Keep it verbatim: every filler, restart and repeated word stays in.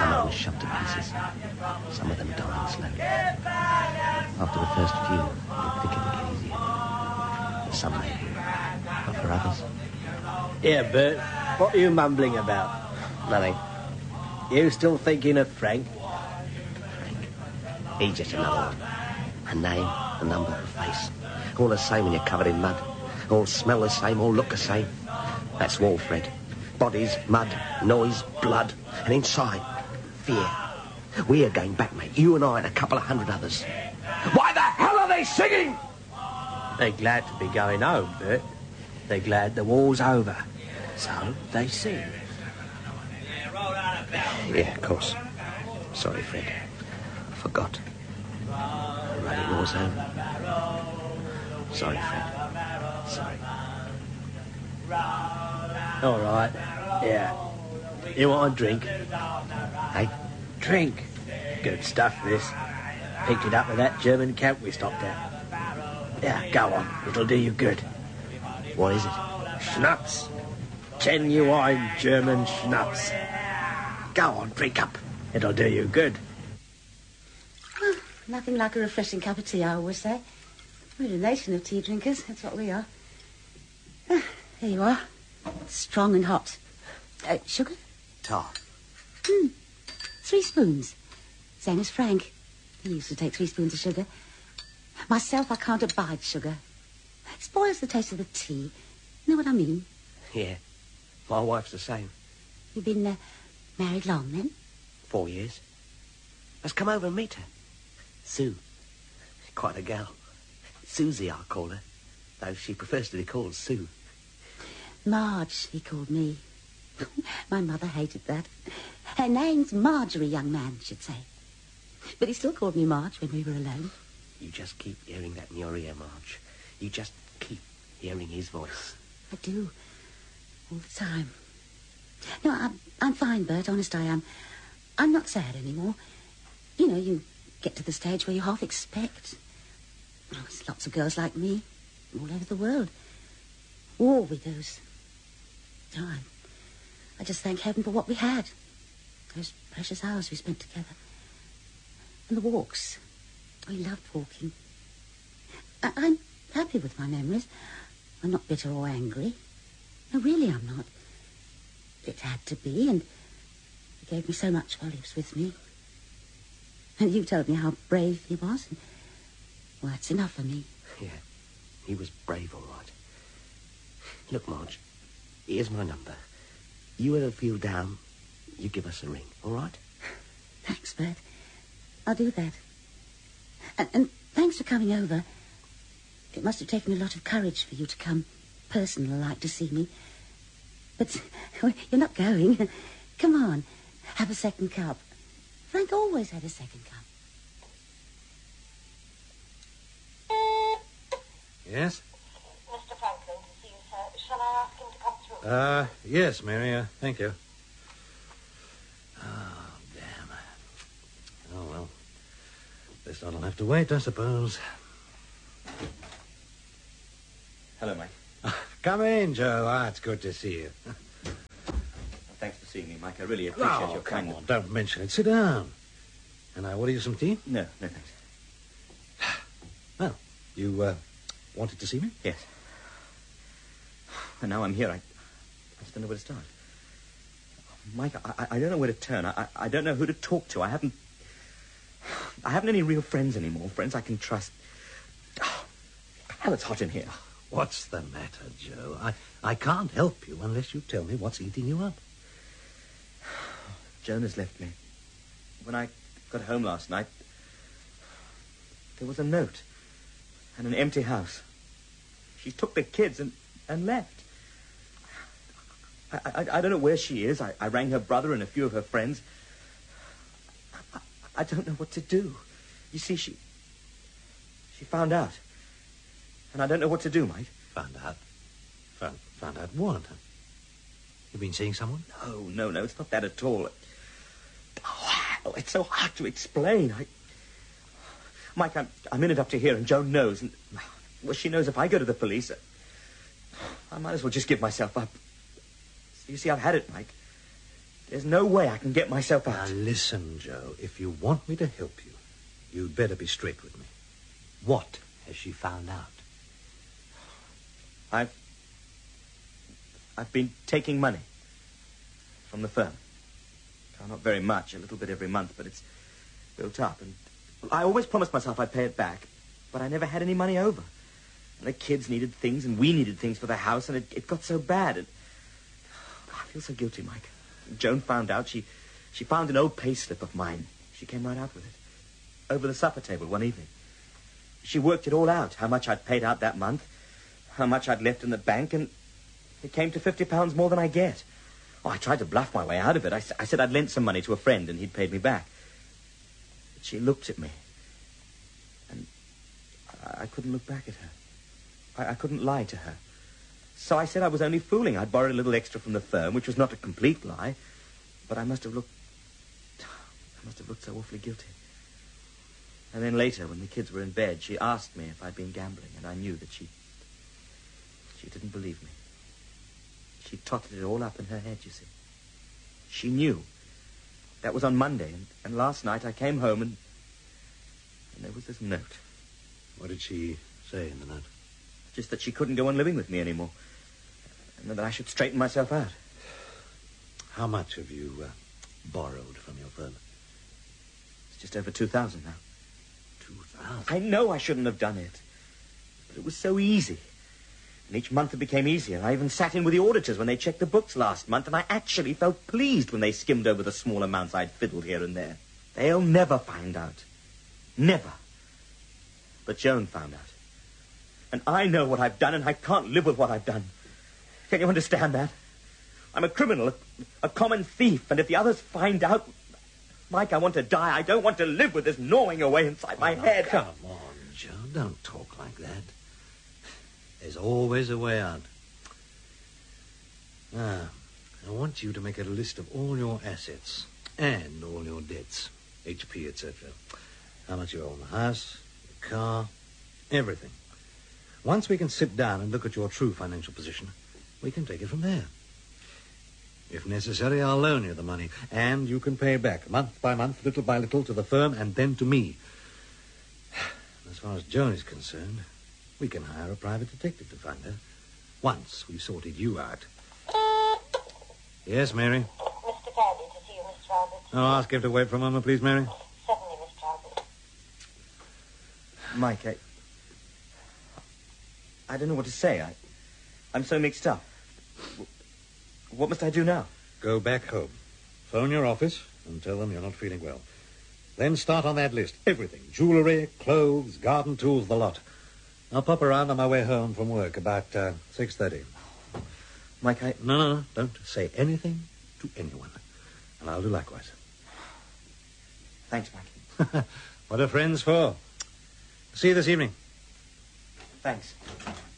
Some of them are shoved to pieces. Some of them dying slowly. After the first few, you'd think it'd get easier. For some maybe, but for others... Yeah, Bert, what are you mumbling about? Nothing. You still thinking of Frank? Frank. He's just another one. A name, a number, a face. All the same when you're covered in mud. All smell the same, all look the same. That's war, Fred. Bodies, mud, noise, blood, and inside, fear. We're going back, mate. You and I and a couple of hundred others. Why the hell are they singing? They're glad to be going home, Bert. They're glad the war's over. So they sing. Yeah, of course. Sorry, Fred. I forgot. The running war's over. Sorry, Fred. Sorry. All right. Yeah. You want a drink? Hey? Drink. Good stuff, this. Picked it up at that German camp we stopped at. Yeah, go on. It'll do you good. What is it? Schnapps. Genuine German schnapps. Go on, drink up. It'll do you good. Well, nothing like a refreshing cup of tea, I always say. We're a nation of tea drinkers. That's what we are. Ah, here you are. Strong and hot. Uh, sugar? Tar. Hmm. Three spoons. Same as Frank. He used to take three spoons of sugar. Myself, I can't abide sugar. It spoils the taste of the tea. Know what I mean? Yeah. My wife's the same. You've been uh, married long, then? Four years. Let's come over and meet her. Sue. Quite a gal. Susie, I call her. Though she prefers to be called Sue. Marge, he called me. My mother hated that. Her name's Marjorie, young man, she'd say. But he still called me Marge when we were alone. You just keep hearing that in your ear, Marge. You just keep hearing his voice. I do. All the time. No, I'm, I'm fine, Bert. Honest, I am. I'm not sad anymore. You know, you get to the stage where you half expect. Oh, there's lots of girls like me all over the world. War widows. Oh, I, I just thank heaven for what we had. Those precious hours we spent together. And the walks. We loved walking. I, I'm happy with my memories. I'm not bitter or angry. No, really, I'm not. It had to be, and he gave me so much while he was with me. And you told me how brave he was. And, well, that's enough for me. Yeah, he was brave, all right. Look, Marge, here's my number. You ever feel down, you give us a ring, all right? Thanks, Bert. I'll do that. And, and thanks for coming over. It must have taken a lot of courage for you to come personal-like to see me. But well, you're not going. Come on, have a second cup. Frank always had a second cup. Yes? Mister Franklin to see you, sir. Shall I ask him to come through? Uh, yes, Mary, uh, thank you. Oh, damn. Oh, well. Guess I'll have to wait, I suppose. Hello, Mike. Come in, Joe. Ah, it's good to see you. Thanks for seeing me, Mike. I really appreciate Oh, your come kindness. on, don't mention it. Sit down. And I order you some tea? No, no, thanks. Well, you, uh, wanted to see me? Yes. And now I'm here. I, I just don't know where to start. Mike, I, I don't know where to turn. I, I don't know who to talk to. I haven't... I haven't any real friends anymore. Friends I can trust. Oh, hell, it's hot in here. What's the matter, Joe? I, I can't help you unless you tell me what's eating you up. Joan has left me. When I got home last night, there was a note and an empty house. She took the kids and, and left. I, I, I don't know where she is. I, I rang her brother and a few of her friends. I, I don't know what to do. You see, she... She found out. And I don't know what to do, Mike. Found out? Found, found out what? You've been seeing someone? No, no, no, it's not that at all. Oh, it's so hard to explain. I... Mike, I'm, I'm in it up to here, and Joan knows. And, well, she knows if I go to the police, I might as well just give myself up. You see, I've had it, Mike. There's no way I can get myself Now, out. listen, Joe. If you want me to help you, you'd better be straight with me. What has she found out? I've... I've been taking money from the firm. Oh, not very much, a little bit every month, but it's built up. And I always promised myself I'd pay it back, but I never had any money over. And the kids needed things, and we needed things for the house, and it, it got so bad. And I feel so guilty, Mike. Joan found out. She, she found an old pay slip of mine. She came right out with it. Over the supper table one evening. She worked it all out, how much I'd paid out that month, how much I'd left in the bank, and it came to fifty pounds more than I get. Oh, I tried to bluff my way out of it. I, s- I said I'd lent some money to a friend, and he'd paid me back. But she looked at me, and I, I couldn't look back at her. I, I couldn't lie to her. So I said I was only fooling. I'd borrowed a little extra from the firm, which was not a complete lie, but I must have looked... I must have looked so awfully guilty. And then later, when the kids were in bed, she asked me if I'd been gambling, and I knew that she... She didn't believe me. She totted it all up in her head, you see. She knew. That was on Monday, and, and last night I came home and... And there was this note. What did she say in the note? Just that she couldn't go on living with me anymore. And that I should straighten myself out. How much have you uh, borrowed from your firm? It's just over two thousand now. Two thousand? I know I shouldn't have done it. But it was so easy. And each month it became easier. I even sat in with the auditors when they checked the books last month, and I actually felt pleased when they skimmed over the small amounts I'd fiddled here and there. They'll never find out. Never. But Joan found out. And I know what I've done, and I can't live with what I've done. Can you understand that? I'm a criminal, a, a common thief, and if the others find out... Mike, I want to die. I don't want to live with this gnawing away inside my Oh, head. Come on, Joe. Don't talk like that. There's always a way out. Now, I want you to make a list of all your assets and all your debts, H P, et cetera. How much you owe on the house, the car, everything. Once we can sit down and look at your true financial position, we can take it from there. If necessary, I'll loan you the money, and you can pay it back, month by month, little by little, to the firm and then to me. As far as Joan is concerned, we can hire a private detective to find her, once we've sorted you out. Yes, Mary? Mister Candy to see you, Miss Albert. Oh, ask him to wait for a moment, please, Mary. Certainly, Mister Albert. Mike, I... I don't know what to say. I, I'm so mixed up. What must I do now? Go back home. Phone your office and tell them you're not feeling well. Then start on that list. Everything. Jewellery, clothes, garden tools, the lot. I'll pop around on my way home from work about uh, six thirty. Mike, I... No, no, no. Don't say anything to anyone. And I'll do likewise. Thanks, Mike. What are friends for? See you this evening. Thanks.